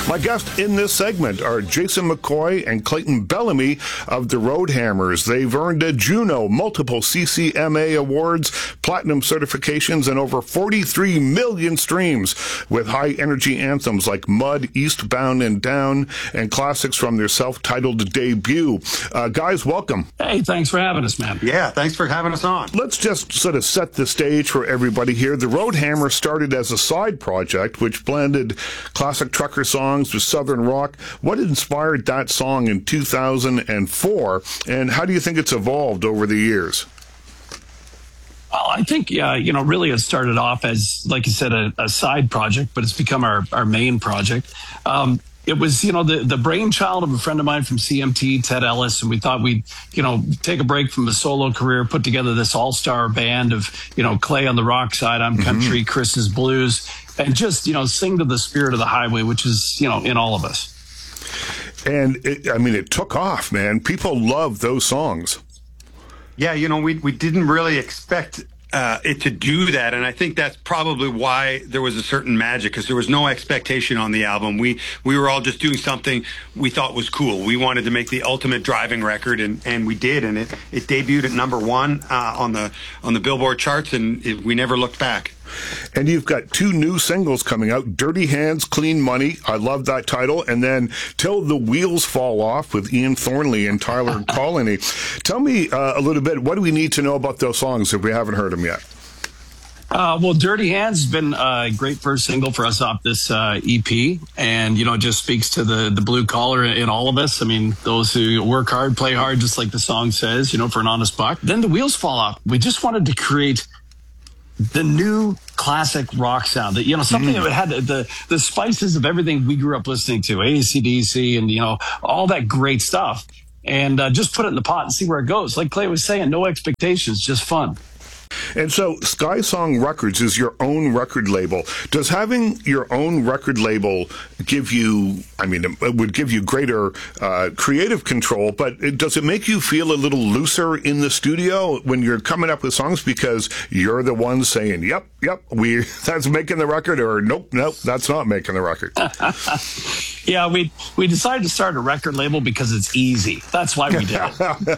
My guests in this segment are Jason McCoy and Clayton Bellamy of the Roadhammers. They've earned a Juno, multiple CCMA awards, platinum certifications, and over 43 million streams with high-energy anthems like Mud, Eastbound and Down, and classics from their self-titled debut. Guys, welcome. Hey, thanks for having us, man. Yeah, thanks for having us on. Let's just sort of set the stage for everybody here. The Roadhammer started as a side project, which blended classic trucker songs with Southern rock. What inspired that song in 2004, and how do you think it's evolved over the years? Well, I think, really it started off as, like you said, a side project, but it's become our main project. It was, the brainchild of a friend of mine from CMT, Ted Ellis, and we thought we'd, take a break from a solo career, put together this all-star band of, Clay on the rock side, I'm country, Chris is blues, and just, sing to the spirit of the highway, which is, in all of us. And, it took off, man. People love those songs. Yeah, we didn't really expect it to do that, and I think that's probably why there was a certain magic, because there was no expectation on the album. We were all just doing something we thought was cool. We wanted to make the ultimate driving record, and we did, and it debuted at #1 on the Billboard charts, and we never looked back. And you've got 2 new singles coming out, Dirty Hands, Clean Money. I love that title. And then Till the Wheels Fall Off with Ian Thornley and Tyler Colony. Tell me a little bit, what do we need to know about those songs if we haven't heard them yet? Well, Dirty Hands has been a great first single for us off this EP. And, it just speaks to the blue collar in all of us. I mean, those who work hard, play hard, just like the song says, for an honest buck. Then The Wheels Fall Off. We just wanted to create the new classic rock sound, that something that had the spices of everything we grew up listening to, AC/DC, and all that great stuff, and just put it in the pot and see where it goes. Like Clay was saying, no expectations, just fun. And so Sky Song Records is your own record label. Does having your own record label give you, it would give you greater creative control, but does it make you feel a little looser in the studio when you're coming up with songs because you're the one saying, yep, that's making the record, or nope, that's not making the record? Yeah, we decided to start a record label because it's easy. That's why we did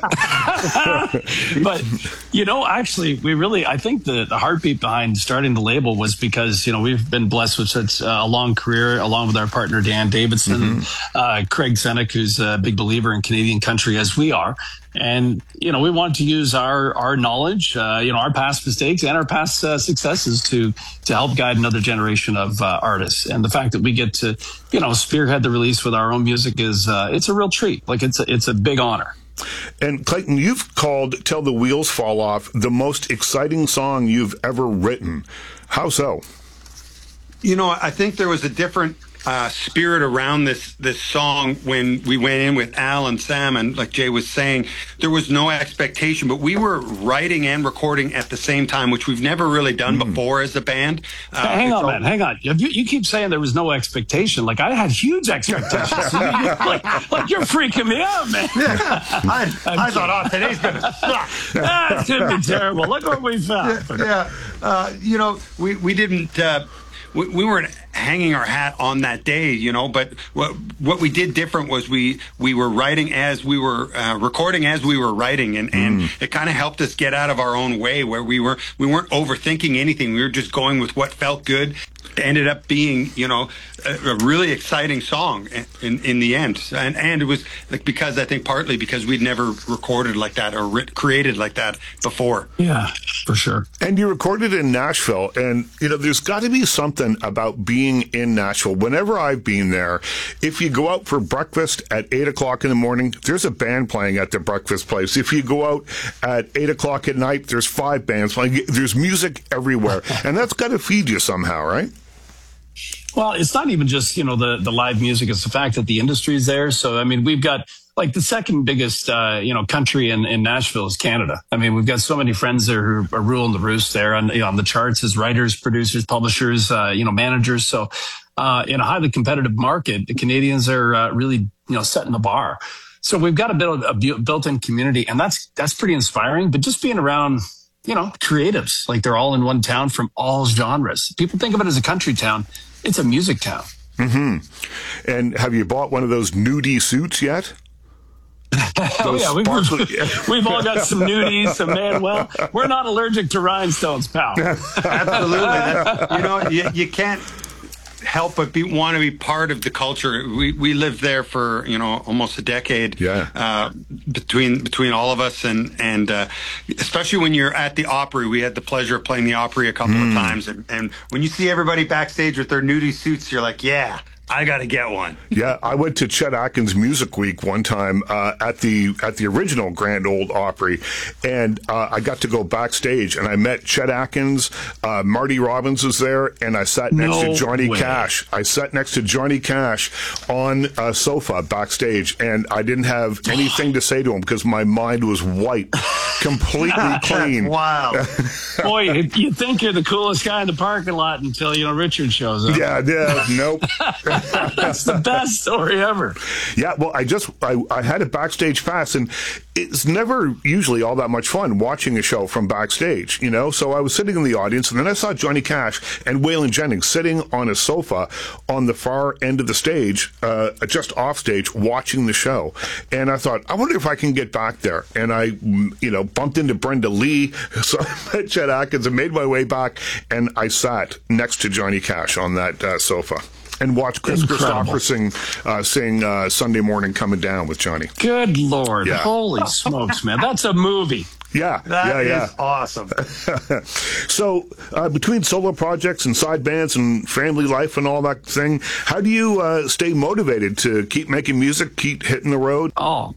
it. But, actually, I think the heartbeat behind starting the label was because, we've been blessed with such a long career, along with our partner, Dan Davidson, Craig Senek, who's a big believer in Canadian country, as we are. And, we want to use our knowledge, our past mistakes and our past successes to help guide another generation of artists. And the fact that we get to, spearhead the release with our own music is, it's a real treat. Like, it's a big honor. And Clayton, you've called Till the Wheels Fall Off the most exciting song you've ever written. How so? I think there was a different spirit around this song when we went in with Al and Sam, and like Jay was saying, there was no expectation, but we were writing and recording at the same time, which we've never really done before as a band. Hang on, man. You keep saying there was no expectation. Like, I had huge expectations. like you're freaking me out, man. Yeah. I thought, today's gonna suck. It's gonna be terrible. Look what we found. We didn't. We weren't hanging our hat on that day, but what we did different was we were writing as we were recording as we were writing, and it kind of helped us get out of our own way, where we weren't overthinking anything. We were just going with what felt good. It ended up being, a really exciting song in the end, and it was because I think partly because we'd never recorded like that or created like that before. Yeah, for sure. And you recorded in Nashville, and there's got to be something about being in Nashville. Whenever I've been there, if you go out for breakfast at 8 o'clock in the morning, there's a band playing at the breakfast place. If you go out at 8 o'clock at night, there's 5 bands playing. There's music everywhere, and that's got to feed you somehow, right? Well, it's not even just, the live music. It's the fact that the industry is there. So, we've got like the second biggest, country in Nashville is Canada. We've got so many friends there who are ruling the roost there on the charts as writers, producers, publishers, managers. So, in a highly competitive market, the Canadians are really, setting the bar. So we've got a built-in community, and that's pretty inspiring. But just being around, creatives, like they're all in one town from all genres. People think of it as a country town. It's a music town. And have you bought one of those nudie suits yet? Oh yeah, we've all got some nudies, some man. Well, we're not allergic to rhinestones, pal. Absolutely. You can't help but want to be part of the culture. We lived there for almost a decade. Yeah. Between all of us, and especially when you're at the Opry, we had the pleasure of playing the Opry a couple of times, and when you see everybody backstage with their nudie suits, you're like, yeah, I got to get one. Yeah, I went to Chet Atkins Music Week one time at the original Grand Ole Opry, and I got to go backstage, and I met Chet Atkins. Marty Robbins was there, and I sat next to Johnny Cash. I sat next to Johnny Cash on a sofa backstage, and I didn't have anything to say to him because my mind was white, completely clean. Wow. Boy, you think you're the coolest guy in the parking lot until Richard shows up. Yeah, nope. That's the best story ever. Yeah, well, I had a backstage pass, and it's never usually all that much fun watching a show from backstage, So I was sitting in the audience, and then I saw Johnny Cash and Waylon Jennings sitting on a sofa on the far end of the stage, just off stage, watching the show. And I thought, I wonder if I can get back there. And I, bumped into Brenda Lee, so I met Chet Atkins and made my way back, and I sat next to Johnny Cash on that sofa. And watch Chris Christopherson sing Sunday Morning Coming Down with Johnny. Good Lord. Yeah. Holy smokes, man. That's a movie. Yeah. That is awesome. So between solo projects and side bands and family life and all that thing, how do you stay motivated to keep making music, keep hitting the road? Oh,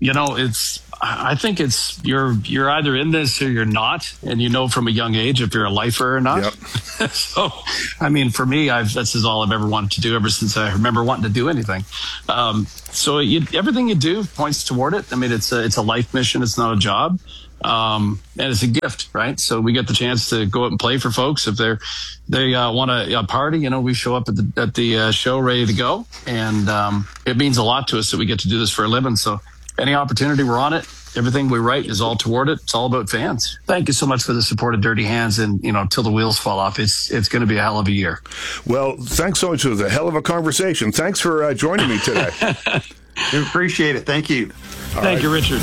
I think it's you're either in this or you're not, and from a young age if you're a lifer or not. Yep. So, for me, this is all I've ever wanted to do ever since I remember wanting to do anything. So everything you do points toward it. It's a life mission. It's not a job. And it's a gift, right? So we get the chance to go out and play for folks if they want a party. We show up at the show ready to go, and it means a lot to us that we get to do this for a living. So any opportunity, we're on it. Everything we write is all toward it. It's all about fans. Thank you so much for the support of Dirty Hands, and till the wheels fall off. It's going to be a hell of a year. Well, thanks so much. It was a hell of a conversation. Thanks for joining me today. We appreciate it. Thank you. Thank you, Richard.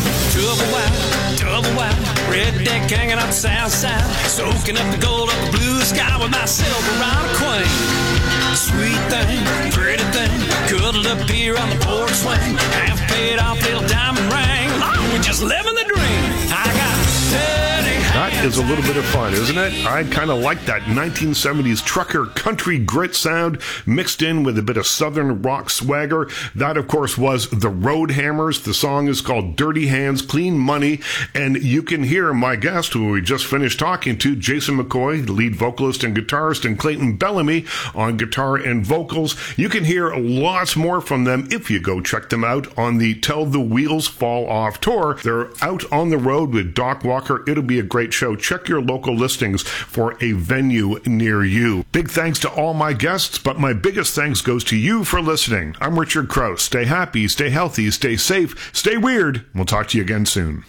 Double wide, redneck hanging out the south side, soaking up the gold of the blue sky with my Silverado Queen. Sweet thing, pretty thing, cuddled up here on the porch swing, half paid off little diamond ring. We're just living the dream. I got dirty hands. That is a little bit of fun, isn't it? I kind of like that 1970s trucker country grit sound mixed in with a bit of southern rock swagger. That, of course, was the Road Hammers. The song is called Dirty Hands, Clean Money, and you can hear my guest, who we just finished talking to, Jason McCoy, lead vocalist and guitarist, and Clayton Bellamy on guitar and vocals. You can hear lots more from them if you go check them out on the Till the Wheels Fall Off tour. They're out on the road with Doc Walker. It'll be a great show. Check your local listings for a venue near you. Big thanks to all my guests, but my biggest thanks goes to you for listening. I'm Richard Crouse. Stay happy, stay healthy, stay safe, stay weird. We'll talk to you again soon.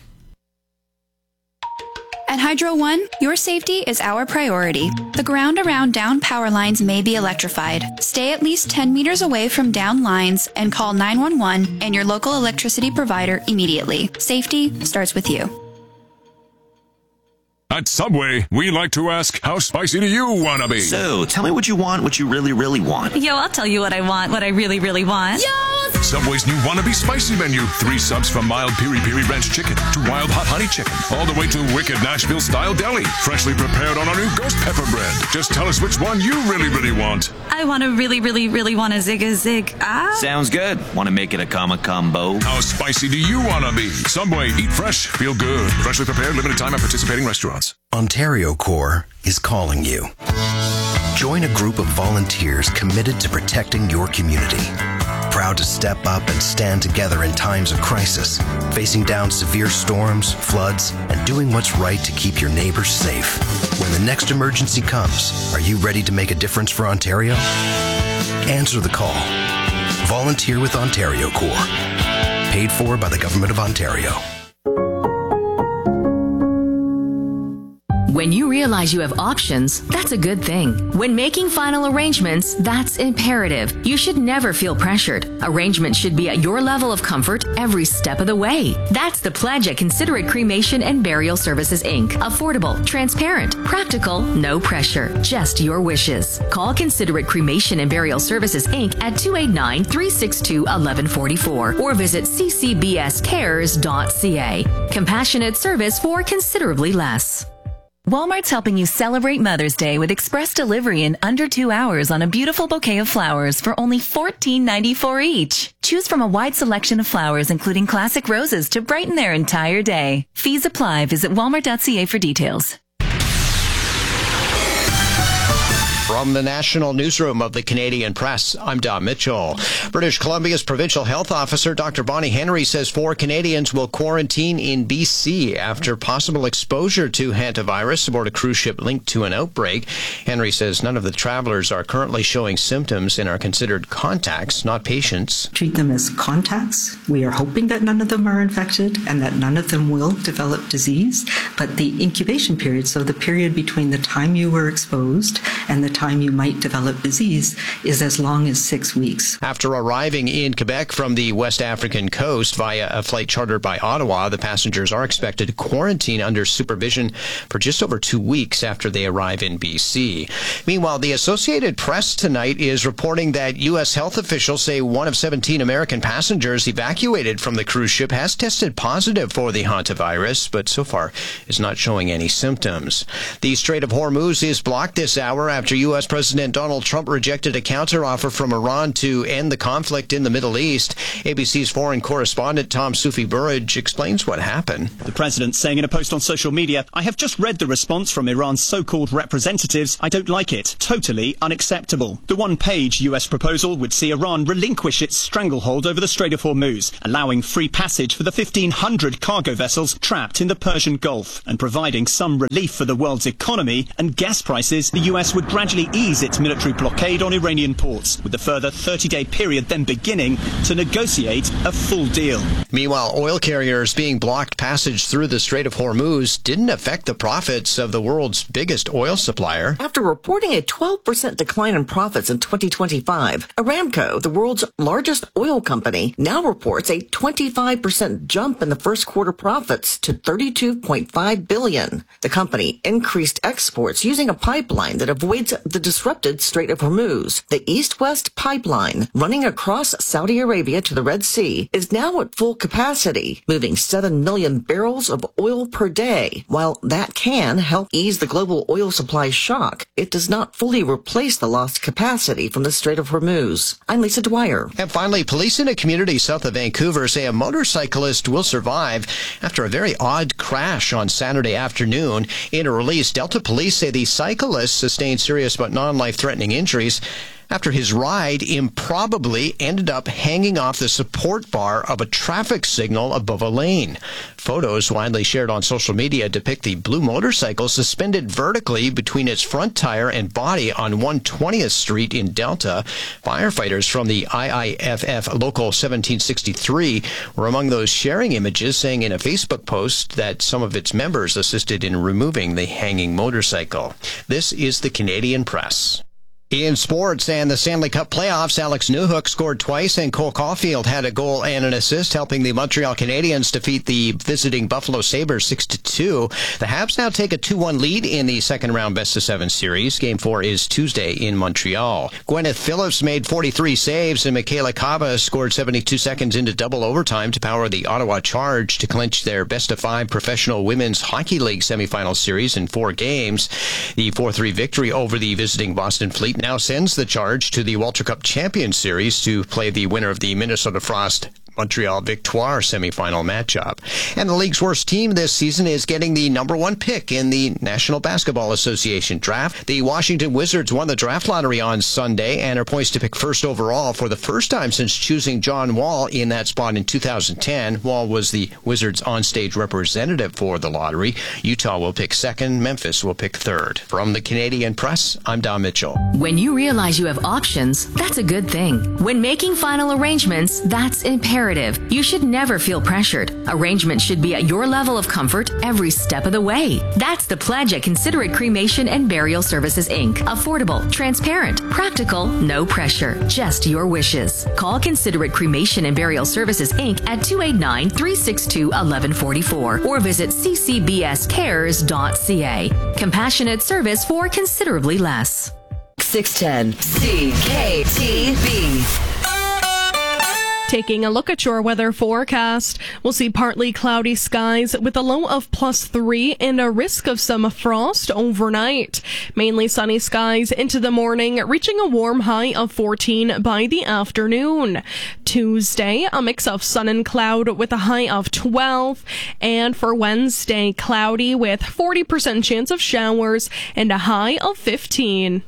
At Hydro One, your safety is our priority. The ground around down power lines may be electrified. Stay at least 10 meters away from down lines and call 911 and your local electricity provider immediately. Safety starts with you. At Subway, we like to ask, how spicy do you want to be? So, tell me what you want, what you really, really want. Yo, I'll tell you what I want, what I really, really want. Yo! Subway's new Wannabe Spicy menu. 3 subs from mild piri-piri ranch chicken to wild hot honey chicken, all the way to wicked Nashville-style deli. Freshly prepared on our new ghost pepper bread. Just tell us which one you really, really want. I want to really, really, really want a zig. Sounds good. Want to make it a combo? How spicy do you want to be? Subway, eat fresh, feel good. Freshly prepared, limited time at participating restaurants. Ontario Corps is calling you. Join a group of volunteers committed to protecting your community. Proud to step up and stand together in times of crisis, facing down severe storms, floods, and doing what's right to keep your neighbors safe. When the next emergency comes, are you ready to make a difference for Ontario? Answer the call. Volunteer with Ontario Corps. Paid for by the Government of Ontario. When you realize you have options, that's a good thing. When making final arrangements, that's imperative. You should never feel pressured. Arrangements should be at your level of comfort every step of the way. That's the pledge at Considerate Cremation and Burial Services, Inc. Affordable, transparent, practical, no pressure, just your wishes. Call Considerate Cremation and Burial Services, Inc. at 289-362-1144 or visit ccbscares.ca. Compassionate service for considerably less. Walmart's helping you celebrate Mother's Day with express delivery in under 2 hours on a beautiful bouquet of flowers for only $14.94 each. Choose from a wide selection of flowers, including classic roses, to brighten their entire day. Fees apply. Visit walmart.ca for details. From the National Newsroom of the Canadian Press, I'm Don Mitchell. British Columbia's Provincial Health Officer, Dr. Bonnie Henry, says 4 Canadians will quarantine in BC after possible exposure to hantavirus aboard a cruise ship linked to an outbreak. Henry says none of the travelers are currently showing symptoms and are considered contacts, not patients. Treat them as contacts. We are hoping that none of them are infected and that none of them will develop disease. But the incubation period, so the period between the time you were exposed and the time you might develop disease, is as long as 6 weeks. After arriving in Quebec from the West African coast via a flight chartered by Ottawa, the passengers are expected to quarantine under supervision for just over 2 weeks after they arrive in BC. Meanwhile, the Associated Press tonight is reporting that U.S. health officials say 1 of 17 American passengers evacuated from the cruise ship has tested positive for the hantavirus, but so far is not showing any symptoms. The Strait of Hormuz is blocked this hour after U.S. President Donald Trump rejected a counteroffer from Iran to end the conflict in the Middle East. ABC's foreign correspondent Tom Soufi-Burridge explains what happened. The president saying in a post on social media, "I have just read the response from Iran's so-called representatives. I don't like it. Totally unacceptable." The one-page U.S. proposal would see Iran relinquish its stranglehold over the Strait of Hormuz, allowing free passage for the 1,500 cargo vessels trapped in the Persian Gulf, and providing some relief for the world's economy and gas prices. The U.S. would gradually ease its military blockade on Iranian ports, with a further 30-day period then beginning to negotiate a full deal. Meanwhile, oil carriers being blocked passage through the Strait of Hormuz didn't affect the profits of the world's biggest oil supplier. After reporting a 12% decline in profits in 2025, Aramco, the world's largest oil company, now reports a 25% jump in the first quarter profits to $32.5 billion. The company increased exports using a pipeline that avoids the disrupted Strait of Hormuz. The East-West pipeline, running across Saudi Arabia to the Red Sea, is now at full capacity, moving 7 million barrels of oil per day. While that can help ease the global oil supply shock, it does not fully replace the lost capacity from the Strait of Hormuz. I'm Lisa Dwyer. And finally, police in a community south of Vancouver say a motorcyclist will survive after a very odd crash on Saturday afternoon. In a release, Delta police say the cyclist sustained serious but non-life-threatening injuries after his ride improbably ended up hanging off the support bar of a traffic signal above a lane. Photos widely shared on social media depict the blue motorcycle suspended vertically between its front tire and body on 120th Street in Delta. Firefighters from the IIFF Local 1763 were among those sharing images, saying in a Facebook post that some of its members assisted in removing the hanging motorcycle. This is the Canadian Press. In sports and the Stanley Cup playoffs, Alex Newhook scored twice and Cole Caulfield had a goal and an assist, helping the Montreal Canadiens defeat the visiting Buffalo Sabres 6-2. The Habs now take a 2-1 lead in the second-round best-of-7 series. Game 4 is Tuesday in Montreal. Gwyneth Phillips made 43 saves and Michaela Kaba scored 72 seconds into double overtime to power the Ottawa Charge to clinch their best-of-5 Professional Women's Hockey League semifinal series in 4 games. The 4-3 victory over the visiting Boston Fleet now sends the Charge to the Walter Cup Champions Series to play the winner of the Minnesota Frost Montreal Victoire semifinal matchup. And the league's worst team this season is getting the number 1 pick in the National Basketball Association draft. The Washington Wizards won the draft lottery on Sunday and are poised to pick first overall for the first time since choosing John Wall in that spot in 2010. Wall was the Wizards onstage representative for the lottery. Utah will pick second. Memphis will pick third. From the Canadian Press, I'm Don Mitchell. When you realize you have options, that's a good thing. When making final arrangements, that's imperative. imperative. You should never feel pressured. Arrangements should be at your level of comfort every step of the way. That's the pledge at Considerate Cremation and Burial Services, Inc. Affordable, transparent, practical, no pressure, just your wishes. Call Considerate Cremation and Burial Services, Inc. at 289-362-1144 or visit ccbscares.ca. Compassionate service for considerably less. 610 CKTB. Taking a look at your weather forecast, we'll see partly cloudy skies with a low of +3 and a risk of some frost overnight. Mainly sunny skies into the morning, reaching a warm high of 14 by the afternoon. Tuesday, a mix of sun and cloud with a high of 12. And for Wednesday, cloudy with 40% chance of showers and a high of 15.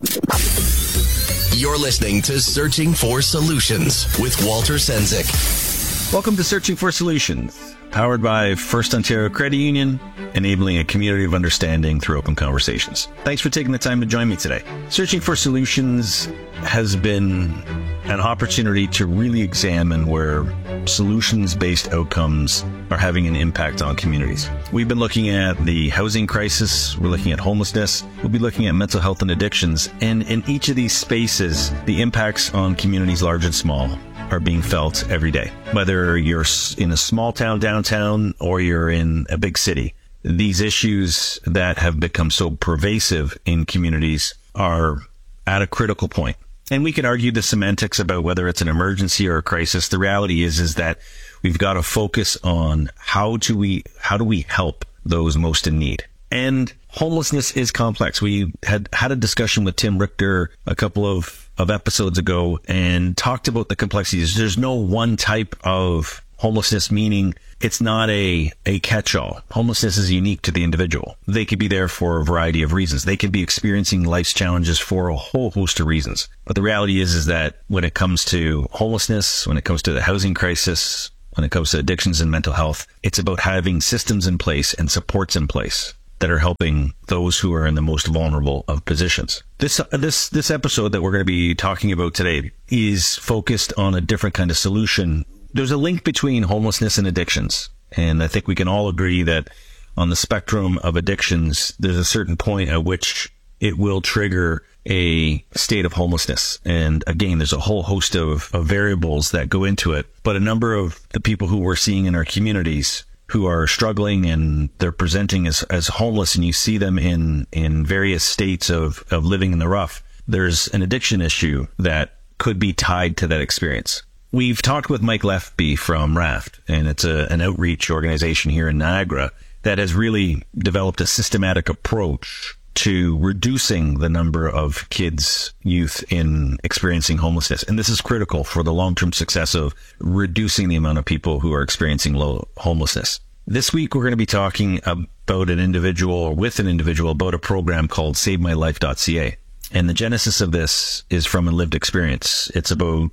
You're listening to Searching for Solutions with Walter Sendzik. Welcome to Searching for Solutions, powered by First Ontario Credit Union, enabling a community of understanding through open conversations. Thanks for taking the time to join me today. Searching for Solutions has been an opportunity to really examine where solutions-based outcomes are having an impact on communities. We've been looking at the housing crisis, we're looking at homelessness, we'll be looking at mental health and addictions, and in each of these spaces, the impacts on communities large and small are being felt every day. Whether you're in a small town downtown or you're in a big city, these issues that have become so pervasive in communities are at a critical point. And we could argue the semantics about whether it's an emergency or a crisis. The reality is that we've got to focus on how do we help those most in need. And homelessness is complex. We had a discussion with Tim Richter a couple of episodes ago and talked about the complexities. There's no one type of homelessness, meaning it's not a catch-all. Homelessness is unique to the individual. They could be there for a variety of reasons. They could be experiencing life's challenges for a whole host of reasons. But the reality is that when it comes to homelessness, when it comes to the housing crisis, when it comes to addictions and mental health, it's about having systems in place and supports in place that are helping those who are in the most vulnerable of positions. This episode that we're going to be talking about today is focused on a different kind of solution. There's a link between homelessness and addictions. And I think we can all agree that on the spectrum of addictions, there's a certain point at which it will trigger a state of homelessness. And again, there's a whole host of variables that go into it. But a number of the people who we're seeing in our communities who are struggling and they're presenting as homeless, and you see them in various states of living in the rough, there's an addiction issue that could be tied to that experience. We've talked with Mike Lefby from RAFT, and it's an outreach organization here in Niagara that has really developed a systematic approach to reducing the number of kids, youth in experiencing homelessness. And this is critical for the long-term success of reducing the amount of people who are experiencing low homelessness. This week, we're going to be talking about an individual about a program called SaveMyLife.ca. And the genesis of this is from a lived experience. It's about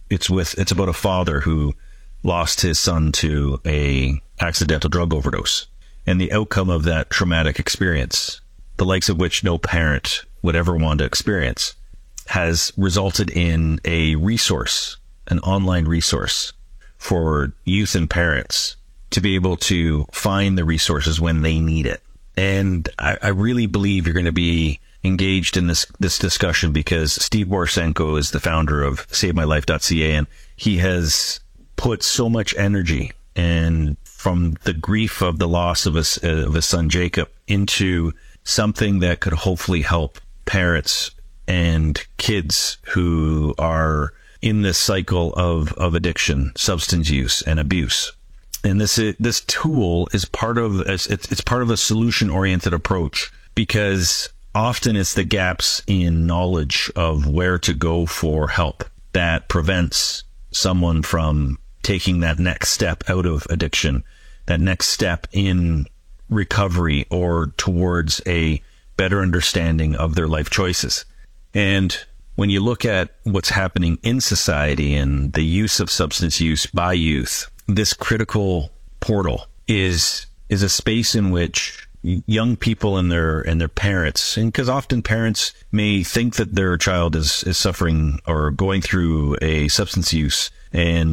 a father who lost his son to a accidental drug overdose, and the outcome of that traumatic experience, the likes of which no parent would ever want to experience, has resulted in a resource, an online resource for youth and parents to be able to find the resources when they need it. And I really believe you're going to be engaged in this discussion because Steve Borisenko is the founder of SaveMyLife.ca, and he has put so much energy and from the grief of the loss of his son Jacob into something that could hopefully help parents and kids who are in this cycle of addiction, substance use, and abuse. And this tool is part of a solution-oriented approach, because often it's the gaps in knowledge of where to go for help that prevents someone from taking that next step out of addiction, that next step in recovery or towards a better understanding of their life choices. And when you look at what's happening in society and the use of substance use by youth, this critical portal is a space in which young people and their parents, and because often parents may think that their child is suffering or going through a substance use, and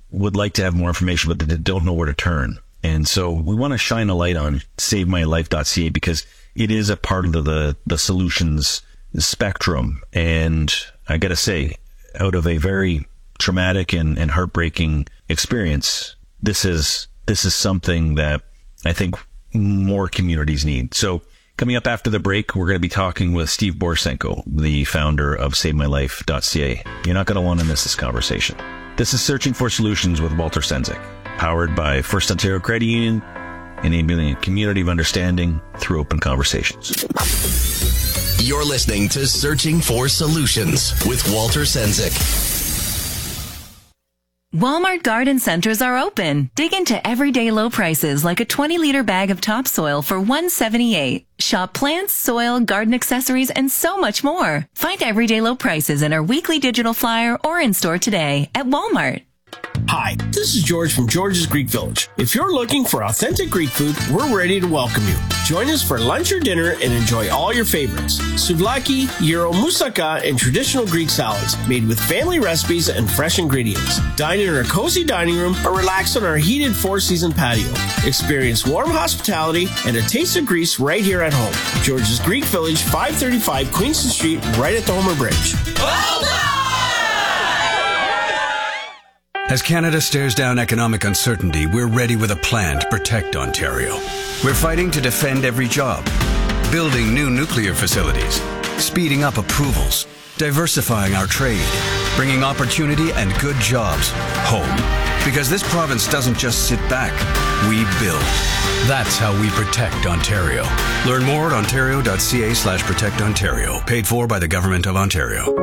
would like to have more information, but they don't know where to turn. And so we want to shine a light on SaveMyLife.ca because it is a part of the solutions spectrum. And I got to say, out of a very traumatic and heartbreaking experience, this is something that I think more communities need. So coming up after the break, we're going to be talking with Steve Borsenko, the founder of SaveMyLife.ca. You're not going to want to miss this conversation. This is Searching for Solutions with Walter Sendzik, powered by First Ontario Credit Union, enabling a community of understanding through open conversations. You're listening to Searching for Solutions with Walter Sendzik. Walmart garden centers are open. Dig into everyday low prices like a 20-liter bag of topsoil for $1.78. Shop plants, soil, garden accessories, and so much more. Find everyday low prices in our weekly digital flyer or in store today at Walmart. Hi, this is George from George's Greek Village. If you're looking for authentic Greek food, we're ready to welcome you. Join us for lunch or dinner and enjoy all your favorites. Souvlaki, gyro, moussaka, and traditional Greek salads made with family recipes and fresh ingredients. Dine in our cozy dining room or relax on our heated four-season patio. Experience warm hospitality and a taste of Greece right here at home. George's Greek Village, 535 Queenston Street, right at the Homer Bridge. As Canada stares down economic uncertainty, we're ready with a plan to protect Ontario. We're fighting to defend every job, building new nuclear facilities, speeding up approvals, diversifying our trade, bringing opportunity and good jobs home. Because this province doesn't just sit back, we build. That's how we protect Ontario. Learn more at ontario.ca/protectontario. Paid for by the Government of Ontario.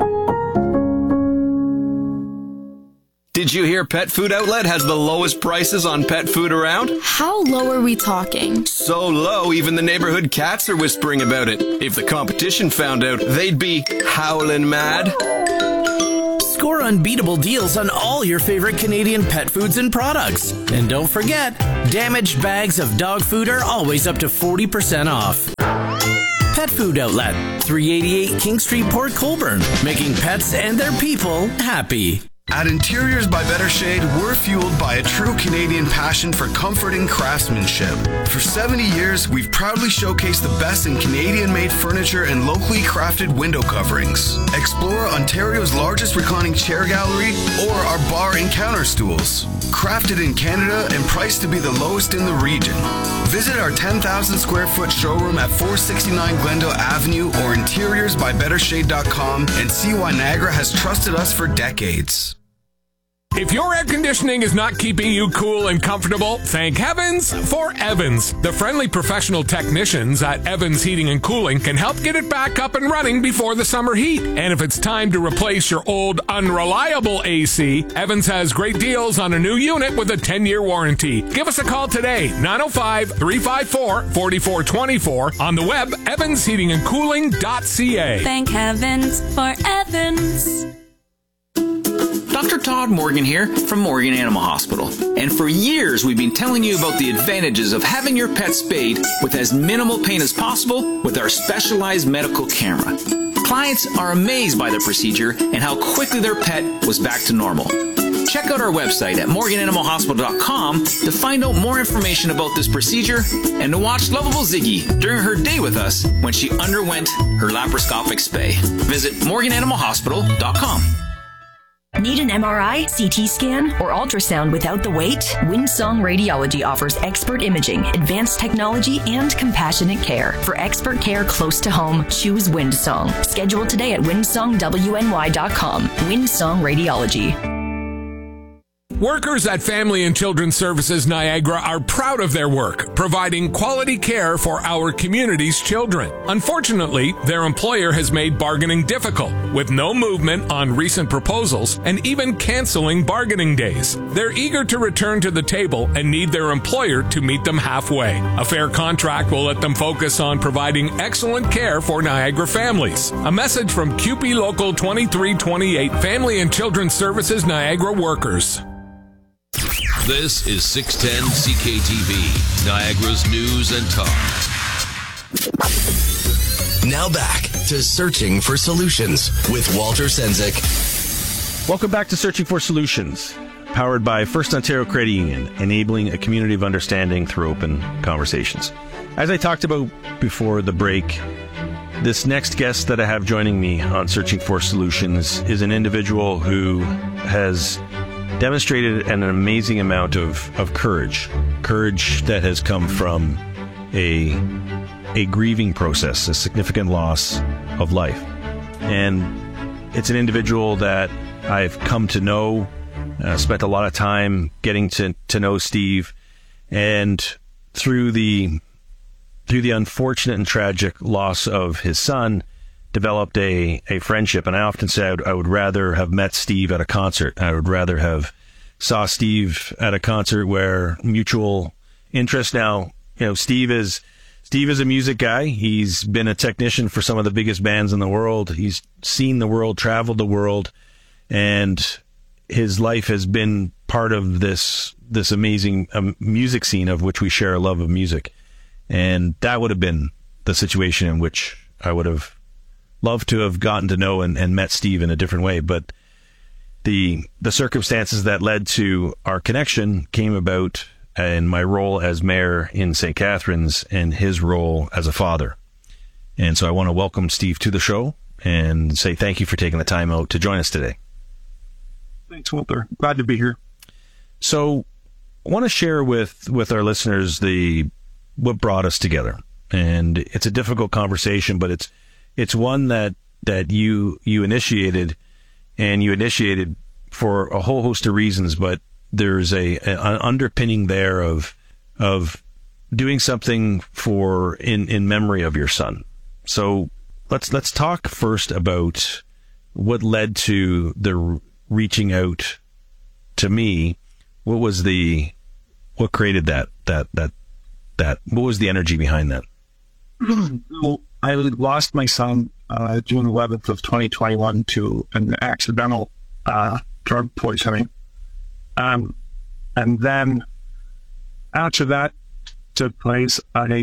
Did you hear Pet Food Outlet has the lowest prices on pet food around? How low are we talking? So low, even the neighborhood cats are whispering about it. If the competition found out, they'd be howling mad. Score unbeatable deals on all your favorite Canadian pet foods and products. And don't forget, damaged bags of dog food are always up to 40% off. Pet Food Outlet, 388 King Street, Port Colborne, making pets and their people happy. At Interiors by Better Shade, we're fueled by a true Canadian passion for comforting craftsmanship. For 70 years, we've proudly showcased the best in Canadian-made furniture and locally crafted window coverings. Explore Ontario's largest reclining chair gallery or our bar and counter stools. Crafted in Canada and priced to be the lowest in the region. Visit our 10,000 square foot showroom at 469 Glendale Avenue or interiorsbybettershade.com and see why Niagara has trusted us for decades. If your air conditioning is not keeping you cool and comfortable, thank heavens for Evans. The friendly professional technicians at Evans Heating and Cooling can help get it back up and running before the summer heat. And if it's time to replace your old unreliable AC, Evans has great deals on a new unit with a 10-year warranty. Give us a call today, 905-354-4424, on the web, evansheatingandcooling.ca. Thank heavens for Evans. Dr. Todd Morgan here from Morgan Animal Hospital. And for years, we've been telling you about the advantages of having your pet spayed with as minimal pain as possible with our specialized medical camera. Clients are amazed by the procedure and how quickly their pet was back to normal. Check out our website at morgananimalhospital.com to find out more information about this procedure and to watch lovable Ziggy during her day with us when she underwent her laparoscopic spay. Visit morgananimalhospital.com. Need an MRI, CT scan, or ultrasound without the wait? Windsong Radiology offers expert imaging, advanced technology, and compassionate care. For expert care close to home, choose Windsong. Schedule today at windsongwny.com. Windsong Radiology. Workers at Family and Children's Services Niagara are proud of their work, providing quality care for our community's children. Unfortunately, their employer has made bargaining difficult, with no movement on recent proposals and even canceling bargaining days. They're eager to return to the table and need their employer to meet them halfway. A fair contract will let them focus on providing excellent care for Niagara families. A message from CUPE Local 2328 Family and Children's Services Niagara workers. This is 610 CKTV, Niagara's news and talk. Now back to Searching for Solutions with Walter Sendzik. Welcome back to Searching for Solutions, powered by First Ontario Credit Union, enabling a community of understanding through open conversations. As I talked about before the break, this next guest that I have joining me on Searching for Solutions is an individual who has demonstrated an amazing amount of courage that has come from a grieving process, a significant loss of life. And it's an individual that I've come to know, spent a lot of time getting to know Steve, and through the unfortunate and tragic loss of his son, developed a friendship. And I often said I would rather have met Steve at a concert. I would rather have saw Steve at a concert where mutual interest. Now, Steve is a music guy. He's been a technician for some of the biggest bands in the world. He's seen the world, traveled the world, and his life has been part of this amazing music scene of which we share a love of music. And that would have been the situation in which I would have loved to have gotten to know and met Steve in a different way. But the circumstances that led to our connection came about in my role as mayor in St. Catharines and his role as a father. And so I want to welcome Steve to the show and say thank you for taking the time out to join us today. Thanks, Walter. Glad to be here. So I want to share with our listeners what brought us together. And it's a difficult conversation, but it's one that you initiated, and you initiated for a whole host of reasons, but there's an underpinning there of doing something in memory of your son. So let's talk first about what led to the reaching out to me. What created that? What was the energy behind that? Well, I lost my son June 11th of 2021 to an accidental drug poisoning. And then after that took place,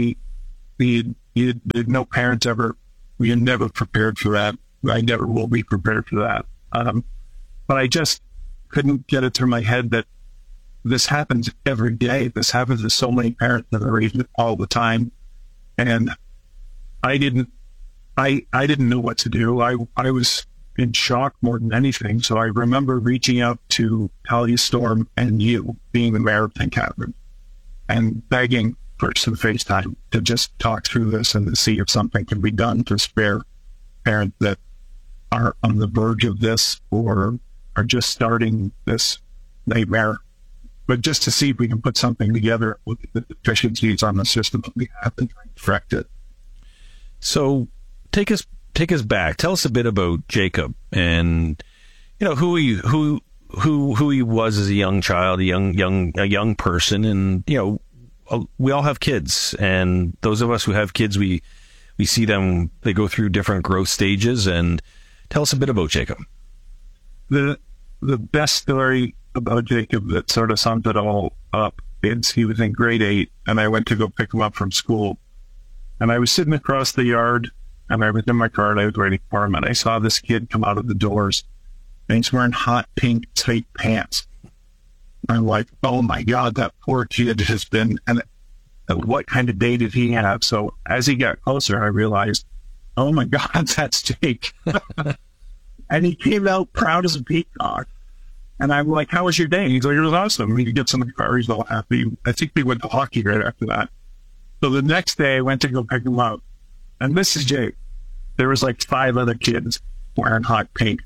no parents we are never prepared for that. I never will be prepared for that. But I just couldn't get it through my head that this happens every day. This happens to so many parents that are raising it all the time. And I didn't know what to do. I was in shock more than anything. So I remember reaching out to Talia Storm and you, being the mayor of St. Catharines, and begging for some FaceTime to just talk through this and to see if something can be done to spare parents that are on the verge of this or are just starting this nightmare. But just to see if we can put something together with the deficiencies on the system that we have and correct it. So take us back. Tell us a bit about Jacob and who he was as a young child, a young person, and we all have kids, and those of us who have kids, we see them, they go through different growth stages. And tell us a bit about Jacob. The best story about Jacob that sort of sums it all up is he was in grade 8, and I went to go pick him up from school, and I was sitting across the yard, and I was in my car, and I was waiting for him, and I saw this kid come out of the doors, and he's wearing hot pink tight pants. I'm like, oh my God, that poor kid has been, and what kind of day did he have? So as he got closer, I realized, oh my God, that's Jake. And he came out proud as a peacock. And I'm like, how was your day? He's like, it was awesome. He gets in the car, he's all happy. I think we went to hockey right after that. So the next day I went to go pick him up. And this is Jake. There was like 5 other kids wearing hot pink.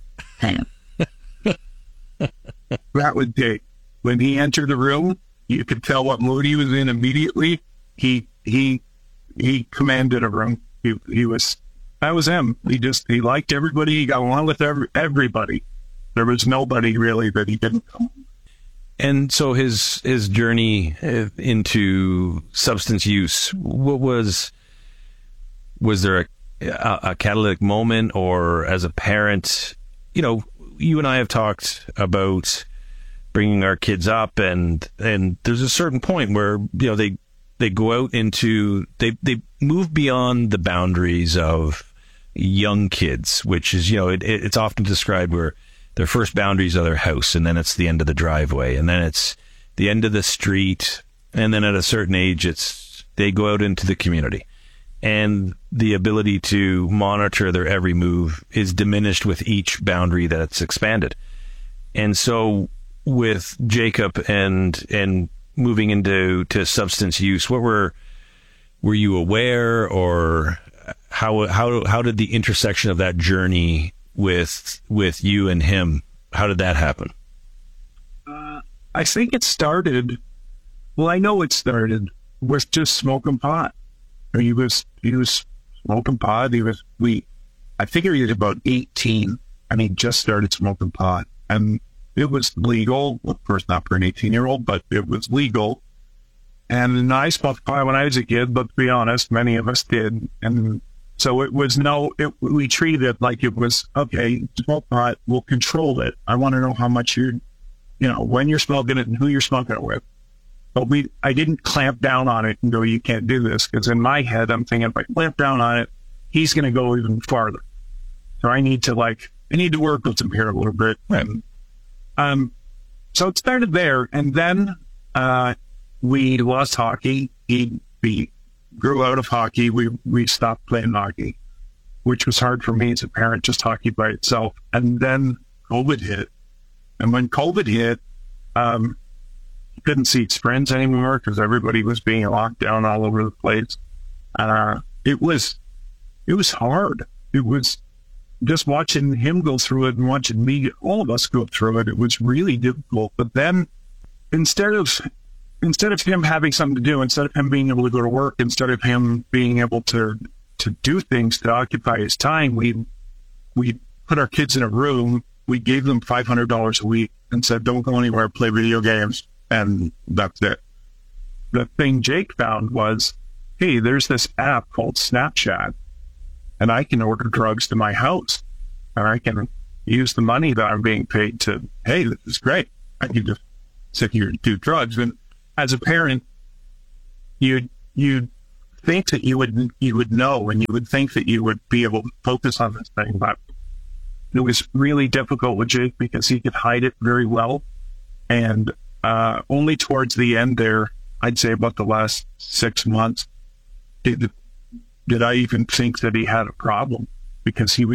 That was Jake. When he entered the room, you could tell what mood he was in immediately. He commanded a room. That was him. He liked everybody. He got along with everybody. There was nobody really that he didn't know. And so his journey into substance use, what was there a catalytic moment, or as a parent, you and I have talked about bringing our kids up, and there's a certain point where they go out into they move beyond the boundaries of young kids, which is it's often described where their first boundaries of their house, and then it's the end of the driveway, and then it's the end of the street, and then at a certain age, they go out into the community. And the ability to monitor their every move is diminished with each boundary that's expanded. And so with Jacob and moving into substance use, what were you aware, or how did the intersection of that journey with you and him, how did that happen? I think it started, I know it started with just smoking pot. He was smoking pot. I figure he was about 18, and he just started smoking pot. And it was legal, of course not for an 18-year-old, but it was legal. And I smoked pot when I was a kid, but to be honest, many of us did. And so we treated it like it was, okay, smoke pot, we'll control it. I want to know how much when you're smoking it and who you're smoking it with. But I didn't clamp down on it and go, you can't do this. Because in my head, I'm thinking, if I clamp down on it, he's going to go even farther. So I need to work with him here a little bit. And, so it started there. And then, we lost hockey. We grew out of hockey. We stopped playing hockey, which was hard for me as a parent, just hockey by itself. And then COVID hit. And when COVID hit, he couldn't see his friends anymore because everybody was being locked down all over the place. It was hard. It was just watching him go through it and watching me, all of us go through it. It was really difficult. But then instead of him having something to do, instead of him being able to go to work, instead of him being able to do things to occupy his time, we put our kids in a room. We gave them $500 a week and said, don't go anywhere, play video games. And that's it. The thing Jake found was, hey, there's this app called Snapchat, and I can order drugs to my house, and I can use the money that I'm being paid to, hey, this is great. I can just sit here and do drugs. And as a parent, you'd think that you would know, and you would think that you would be able to focus on this thing, but it was really difficult with Jake because he could hide it very well. And only towards the end there, I'd say about the last 6 months, did I even think that he had a problem, because it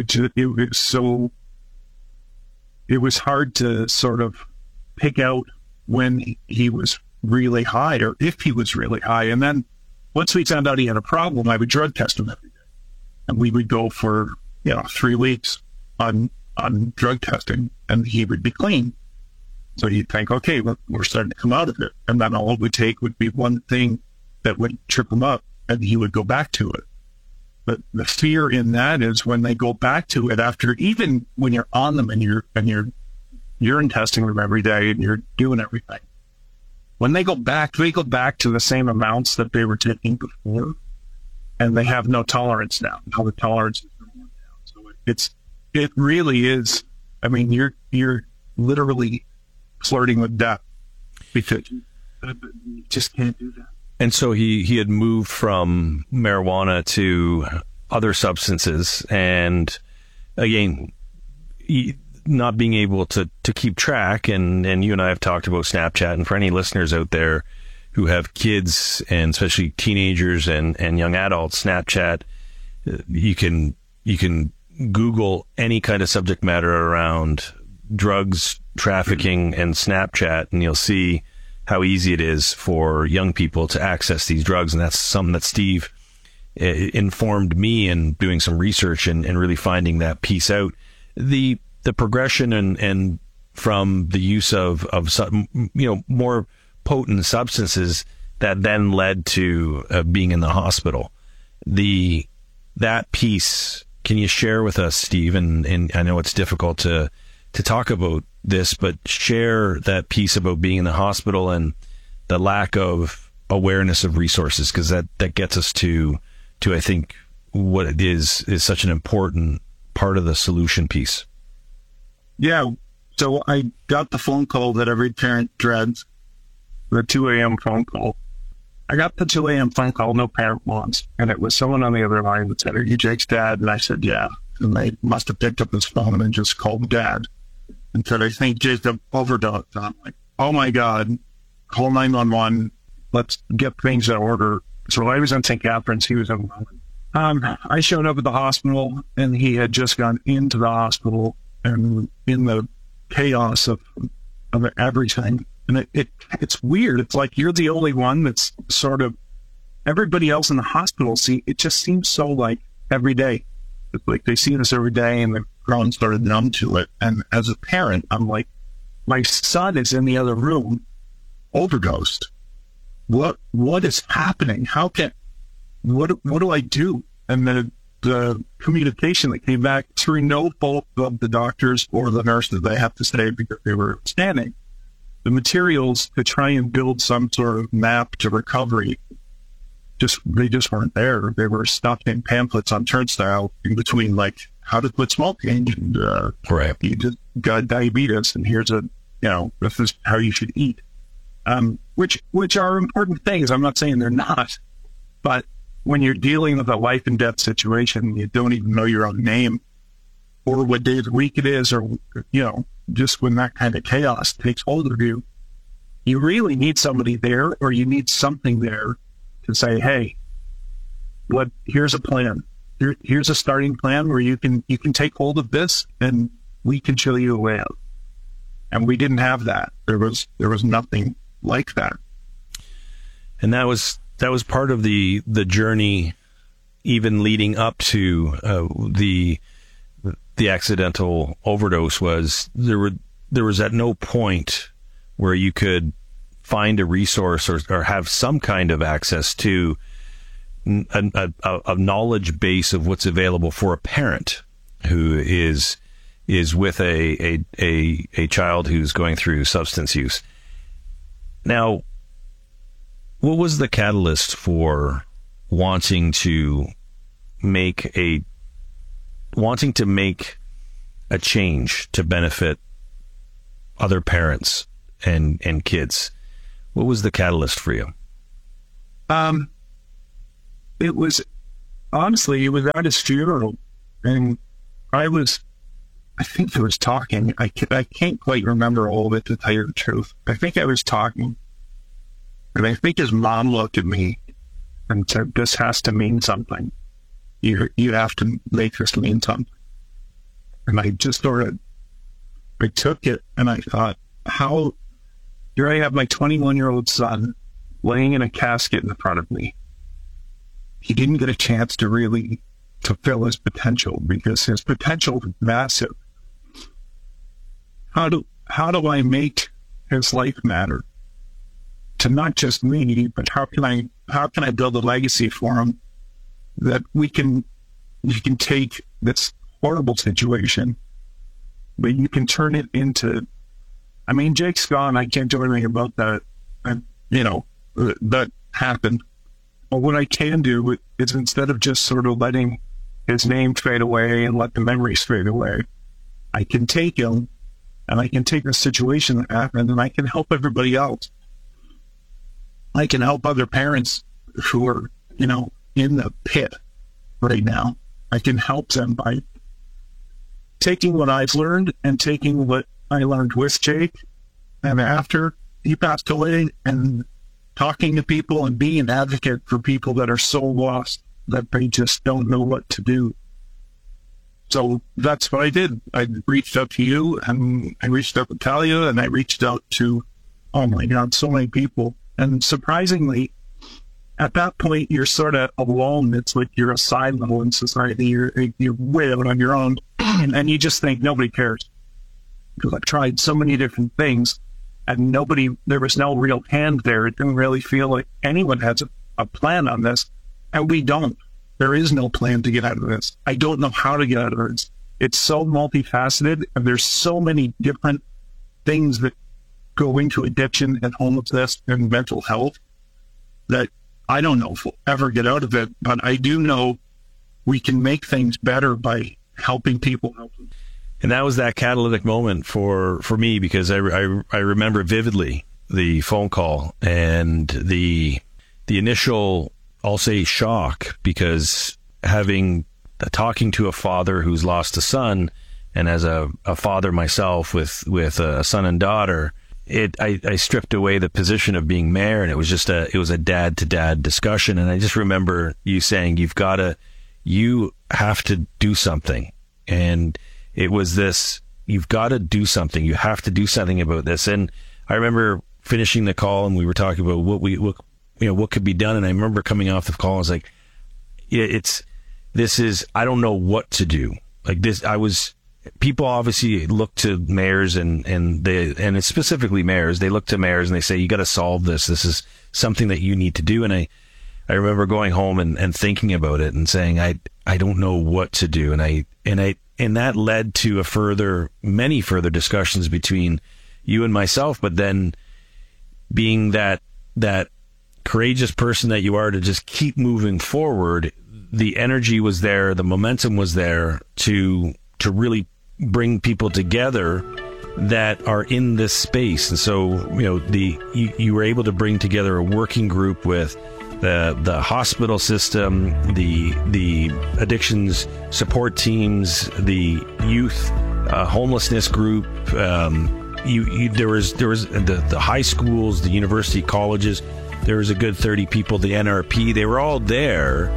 was hard to sort of pick out when he was really high or if he was really high. And then once we found out he had a problem, I would drug test him every day. And we would go for, 3 weeks on drug testing, and he would be clean. So you'd think, okay, we're starting to come out of it. And then all it would take would be one thing that would trip him up, and he would go back to it. But the fear in that is when they go back to it after, even when you're on them and you're urine testing them every day and you're doing everything. When they go back to the same amounts that they were taking before, and they have no tolerance now. Now the tolerance is going down. So it really is. I mean, you're literally flirting with death because you just can't do that. And so he had moved from marijuana to other substances, and again, not being able to keep track. And you and I have talked about Snapchat, and for any listeners out there who have kids, and especially teenagers and young adults, Snapchat, you can Google any kind of subject matter around drugs, trafficking, and Snapchat, and you'll see how easy it is for young people to access these drugs. And that's something that Steve informed me in doing some research and really finding that piece out. The progression and from the use of some, more potent substances that then led to being in the hospital. That piece, can you share with us, Steve? And I know it's difficult to talk about this, but share that piece about being in the hospital and the lack of awareness of resources, because that gets us to I think what it is such an important part of the solution piece. Yeah. So I got the phone call that every parent dreads, the 2 a.m. phone call. I got the 2 a.m. phone call no parent wants, and it was someone on the other line that said, "Are you Jake's dad?" And I said, "Yeah." And they must have picked up his phone and just called Dad. and said, I think Jacob overdosed. And I'm like, oh my God, call 911. Let's get things in order. So I was in St. Catharines. He was in Welland. I showed up at the hospital, and he had just gone into the hospital, and in the chaos of everything. And it's weird. It's like you're the only one that's sort of, everybody else in the hospital, it just seems so like every day. It's like they see this every day, and they've grown sort of numb to it. And as a parent, I'm like, my son is in the other room, overdosed. What is happening? What do I do? And then the communication that came back through no fault of the doctors or the nurse that they have to say because they were standing. The materials to try and build some sort of map to recovery, they just weren't there. They were stuffed in pamphlets on turnstile in between, like how to quit smoking and right. You just got diabetes, and here's this is how you should eat. Which are important things. I'm not saying they're not, but when you're dealing with a life and death situation, you don't even know your own name or what day of the week it is, or, just when that kind of chaos takes hold of you, you really need somebody there, or you need something there to say, hey, here's a plan. Here's a starting plan where you can take hold of this, and we can show you a way out. And we didn't have that. There was nothing like that. And that was part of the journey, even leading up to the accidental overdose. Was there was at no point where you could find a resource or have some kind of access to a knowledge base of what's available for a parent who is with a child who's going through substance use. Now, what was the catalyst for wanting to make a change to benefit other parents and kids? What was the catalyst for you? It was at his funeral, and I think I was talking. I can't quite remember all of it, to tell you the truth. I think I was talking, and I think his mom looked at me and said, this has to mean something. You have to make this mean something. And I just I took it, and I thought, here I have my 21-year-old son laying in a casket in front of me. He didn't get a chance to fulfill his potential, because his potential is massive. How do I make his life matter to not just me, but how can I build a legacy for him that you can take this horrible situation, but you can turn it into, Jake's gone. I can't do anything about that. That happened. But what I can do is, instead of just sort of letting his name fade away and let the memories fade away, I can take him, and I can take the situation that happened, and I can help everybody else. I can help other parents who are, in the pit right now. I can help them by taking what I've learned and taking what I learned with Jake, and after he passed away, and talking to people and being an advocate for people that are so lost that they just don't know what to do. So that's what I did. I reached out to you, and I reached out to Talia, and I reached out to, oh my God, so many people. And surprisingly, at that point, you're sort of alone. It's like you're a silo in society. You're way out on your own, and you just think nobody cares. Because I've tried so many different things, and there was no real hand there. It didn't really feel like anyone has a plan on this, and we don't. There is no plan to get out of this. I don't know how to get out of this. It's so multifaceted, and there's so many different things that go into addiction and homelessness and mental health that I don't know if we'll ever get out of it, but I do know we can make things better by helping people help them. And that was that catalytic moment for me, because I remember vividly the phone call and the initial, I'll say, shock, because talking to a father who's lost a son and as a father myself with a son and daughter, I stripped away the position of being mayor, and it was a dad to dad discussion. And I just remember you saying, you have to do something. And it was this, you've got to do something. You have to do something about this. And I remember finishing the call, and we were talking about what could be done. And I remember coming off the call, I was like, I don't know what to do. Like this, people obviously look to mayors and it's specifically mayors. They look to mayors and they say, you got to solve this. This is something that you need to do. And I remember going home and thinking about it and saying, I don't know what to do. And that led to many further discussions between you and myself, but then being that courageous person that you are to just keep moving forward, the energy was there, the momentum was there to really bring people together that are in this space. And so, you were able to bring together a working group with the hospital system, the addictions support teams, the youth homelessness group. There was the high schools, the university colleges. There was a good 30 people. The NRP. They were all there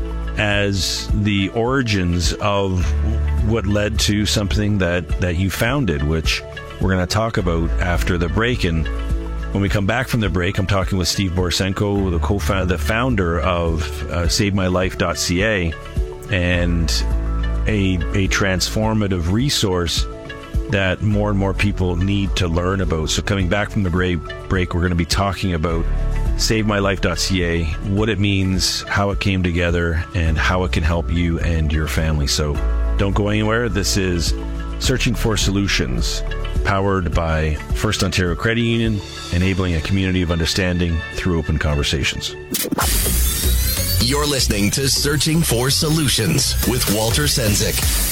as the origins of what led to something that you founded, which we're going to talk about after the break. And when we come back from the break, I'm talking with Steve Borisenko, the founder of SaveMyLife.ca, and a transformative resource that more and more people need to learn about. So coming back from the break, we're going to be talking about SaveMyLife.ca, what it means, how it came together, and how it can help you and your family. So don't go anywhere. This is Searching for Solutions, powered by First Ontario Credit Union, enabling a community of understanding through open conversations. You're listening to Searching for Solutions with Walter Sendzik.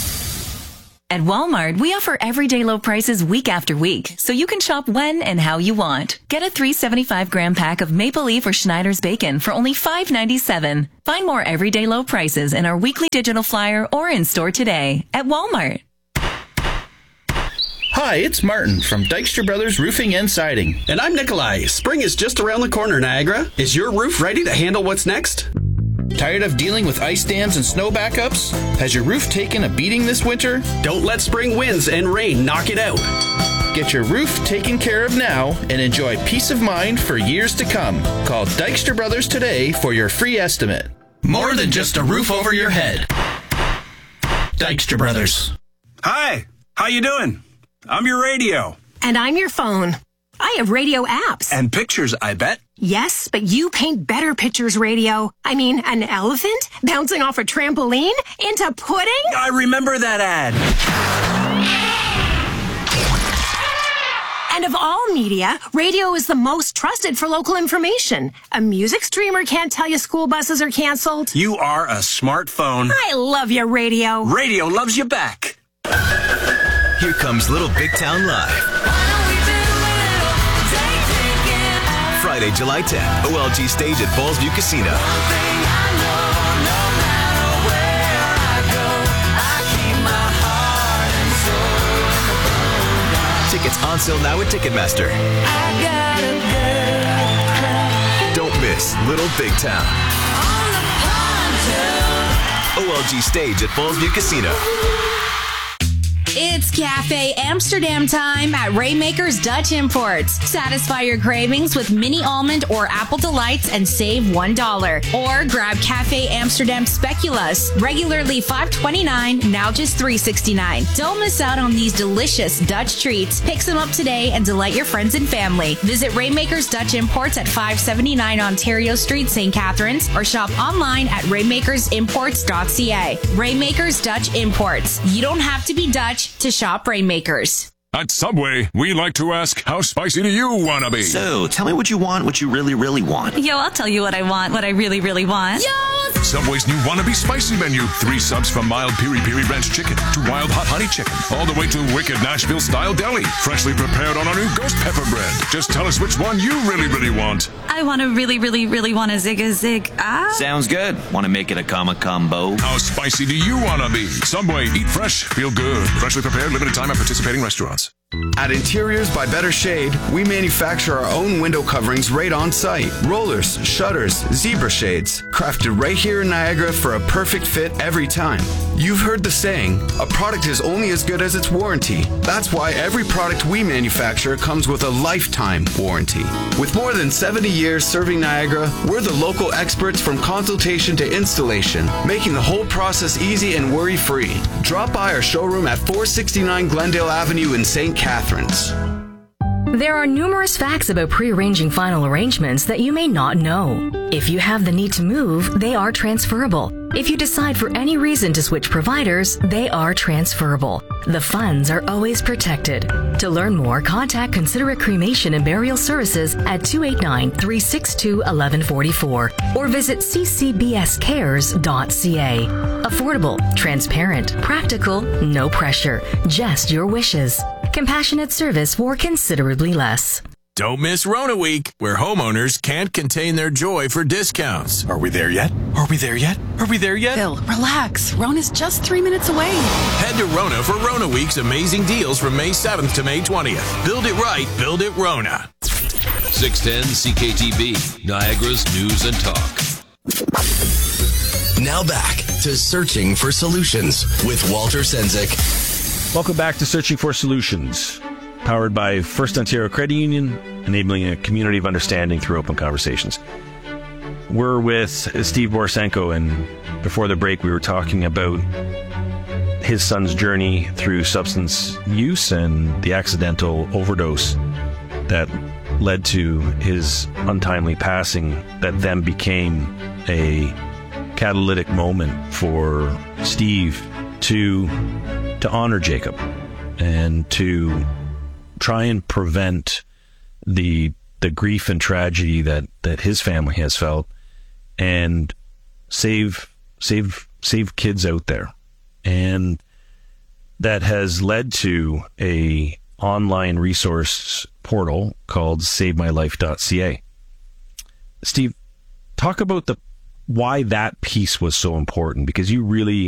At Walmart, we offer everyday low prices week after week, so you can shop when and how you want. Get a 375-gram pack of Maple Leaf or Schneider's bacon for only $5.97. Find more everyday low prices in our weekly digital flyer or in-store today at Walmart. Hi, it's Martin from Dykstra Brothers Roofing and Siding. And I'm Nikolai. Spring is just around the corner, Niagara. Is your roof ready to handle what's next? Tired of dealing with ice dams and snow backups? Has your roof taken a beating this winter? Don't let spring winds and rain knock it out. Get your roof taken care of now and enjoy peace of mind for years to come. Call Dykstra Brothers today for your free estimate. More than just a roof over your head. Dykstra Brothers. Hi, how you doing? I'm your radio. And I'm your phone. I have radio apps. And pictures, I bet. Yes, but you paint better pictures, radio. I mean, an elephant bouncing off a trampoline into pudding? I remember that ad. And of all media, radio is the most trusted for local information. A music streamer can't tell you school buses are canceled. You are a smartphone. I love you, radio. Radio loves you back. Here comes Little Big Town Live. Friday, July 10th, OLG stage at Fallsview Casino. Tickets on sale now at Ticketmaster. Don't miss Little Big Town. OLG stage at Fallsview Casino. It's Cafe Amsterdam time at Raymaker's Dutch Imports. Satisfy your cravings with mini almond or apple delights and save $1. Or grab Cafe Amsterdam Speculoos, regularly $5.29, now just $3.69. Don't miss out on these delicious Dutch treats. Pick some up today and delight your friends and family. Visit Raymaker's Dutch Imports at 579 Ontario Street, St. Catharines, or shop online at raymakersimports.ca. Raymaker's Dutch Imports. You don't have to be Dutch to shop Rainmakers. At Subway, we like to ask, how spicy do you want to be? So, tell me what you want, what you really, really want. Yo, I'll tell you what I want, what I really, really want. Yo! Subway's new Wannabe Spicy menu. 3 subs from mild piri-piri ranch chicken to wild hot honey chicken, all the way to wicked Nashville-style deli. Freshly prepared on our new ghost pepper bread. Just tell us which one you really, really want. I want to really, really, really want a zig. Sounds good. Want to make it a combo? How spicy do you want to be? Subway, eat fresh, feel good. Freshly prepared, limited time at participating restaurants. At Interiors by Better Shade, we manufacture our own window coverings right on site. Rollers, shutters, zebra shades, crafted right here in Niagara for a perfect fit every time. You've heard the saying, a product is only as good as its warranty. That's why every product we manufacture comes with a lifetime warranty. With more than 70 years serving Niagara, we're the local experts from consultation to installation, making the whole process easy and worry-free. Drop by our showroom at 469 Glendale Avenue in St. Catharines. There are numerous facts about pre-arranging final arrangements that you may not know. If you have the need to move, they are transferable. If you decide for any reason to switch providers, they are transferable. The funds are always protected. To learn more, contact Considerate Cremation and Burial Services at 289-362-1144 or visit ccbscares.ca. Affordable, transparent, practical, no pressure, just your wishes. Compassionate service for considerably less. Don't miss Rona Week, where homeowners can't contain their joy for discounts. Are we there yet? Are we there yet? Are we there yet? Bill, relax. Rona's just 3 minutes away. Head to Rona for Rona Week's amazing deals from May 7th to May 20th. Build it right, build it Rona. 610 CKTB, Niagara's News and Talk. Now back to Searching for Solutions with Walter Sendzik. Welcome back to Searching for Solutions, powered by First Ontario Credit Union, enabling a community of understanding through open conversations. We're with Steve Borisenko, and before the break, we were talking about his son's journey through substance use and the accidental overdose that led to his untimely passing, that then became a catalytic moment for Steve to honor Jacob and to try and prevent the grief and tragedy that his family has felt, and save kids out there. And that has led to a online resource portal called SaveMyLife.ca. Steve, talk about why that piece was so important, because you really